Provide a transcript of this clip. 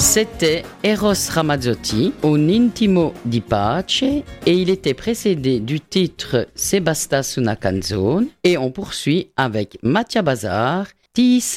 C'était Eros Ramazzotti, Un intimo di pace, et il était précédé du titre Se bastas una canzone, et on poursuit avec Mattia Bazar, Ti